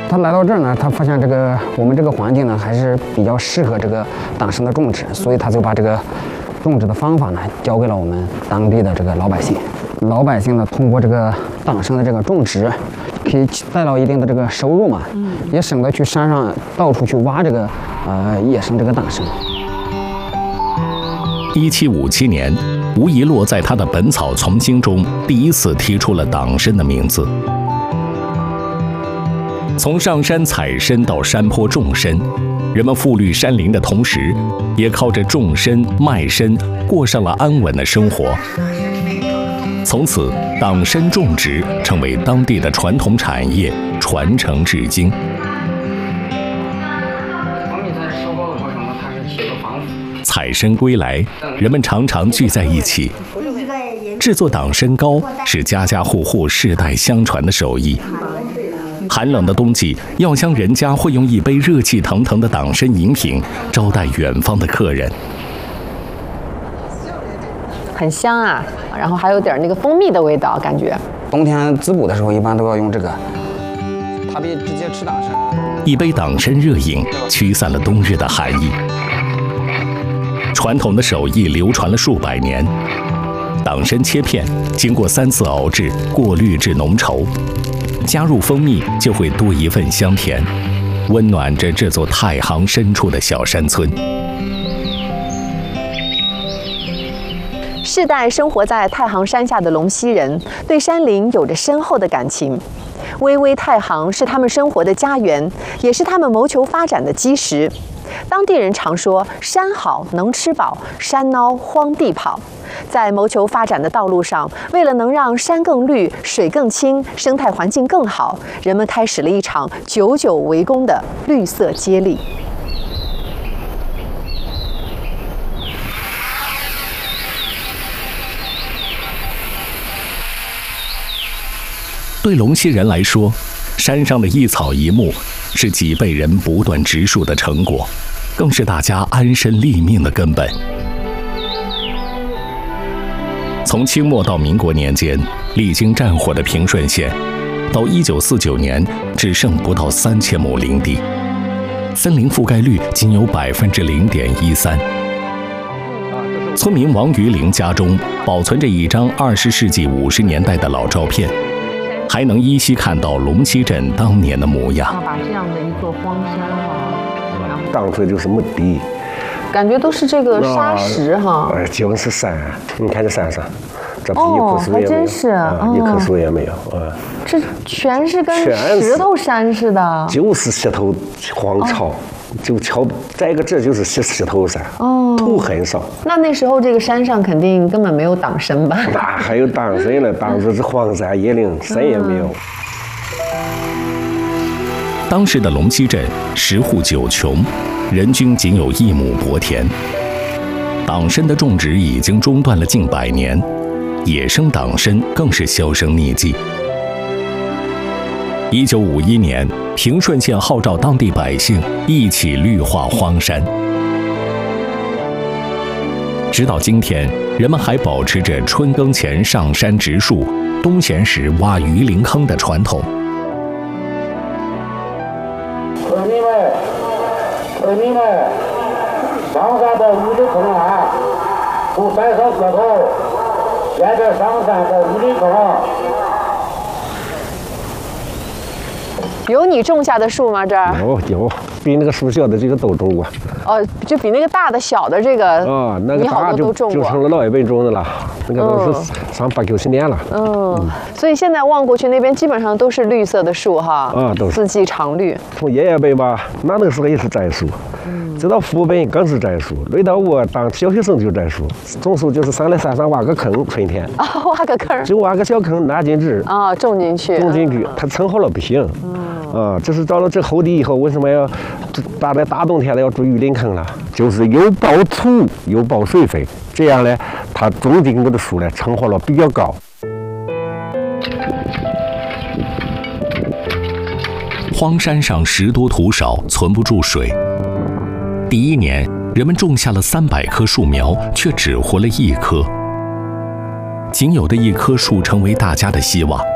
他来到这儿呢，他发现我们这个环境呢还是比较适合这个党参的种植，所以他就把这个种植的方法呢交给了我们当地的这个老百姓。老百姓呢通过这个党参的这个种植，可以带到一定的这个收入嘛，也省得去山上到处去挖这个野生这个党参。 1757年，吴仪洛在他的《本草从经》中第一次提出了党参的名字。从上山采参到山坡种参，人们富绿山林的同时，也靠着种参卖参过上了安稳的生活。从此，党参种植成为当地的传统产业，传承至今。采参归来，人们常常聚在一起。制作党参糕是家家户户世代相传的手艺。寒冷的冬季，药香人家会用一杯热气腾腾的党参饮品招待远方的客人。 很香啊，然后还有点那个蜂蜜的味道，感觉。 冬天滋补的时候，一般都要用这个，它比直接吃党参。 一杯党参热饮，驱散了冬日的寒意。传统的手艺流传了数百年。党参切片，经过3次熬制、过滤至浓稠，加入蜂蜜就会多一份香甜，温暖着这座太行深处的小山村。 世代生活在太行山下的龙溪人，对山林有着深厚的感情。巍巍太行是他们生活的家园，也是他们谋求发展的基石。当地人常说“山好能吃饱，山孬荒地跑”。在谋求发展的道路上，为了能让山更绿、水更清、生态环境更好，人们开始了一场久久为功的绿色接力。 对龙溪人来说，山上的一草一木是几辈人不断植树的成果，更是大家安身立命的根本。从清末到民国年间，历经战火的平顺县，到1949年只剩不到3000亩林地，森林覆盖率仅有0.13%。村民王于林家中保存着一张20世纪50年代的老照片，还能依稀看到龙溪镇当年的模样。 把这样的一座荒山哈， 当初就是墓地。 感觉都是这个沙石哈， 就是山，你看这山上，这一棵树也没有， 还真是， 一棵树也没有啊。 这全是跟石头山似的， 就是石头荒草，就瞧，再一个这就是石头山，土很少。 那时候这个山上肯定根本没有党参吧？ 哪还有党参呢？当时是荒山野岭，啥也没有。 当时的龙溪镇10户9穷。人均仅有1亩薄田，党参的种植已经中断了近100年，野生党参更是销声匿迹。1951年，平顺县号召当地百姓一起绿化荒山，直到今天，人们还保持着春耕前上山植树，冬闲时挖鱼鳞坑的传统。 村民们上山到鱼鳞坑岸，不山上磕头，沿着上山到鱼鳞坑。 有你种下的树吗？这儿有，比那个树小的这个都种过。 就比那个大的小的这个那个大就成了老一辈种的了，那个都是上80、90年了。 所以现在望过去那边基本上都是绿色的树哈，都是四季常绿。 从爷爷辈吧，那个时候也是栽树，直到父辈更是栽树，轮到我当小学生就栽树，种树就是上来山上挖个坑，春天挖个坑， 就挖个小坑，拿进纸种进去， 它撑好了不行。这是到了这后地以后，为什么要大冬天的要筑鱼鳞坑了？就是又保土又保水分，这样呢，它种进过的树呢，成活了比较高。 荒山上石多土少，存不住水。第1年，人们种下了300棵树苗，却只活了1棵。仅有的1棵树成为大家的希望。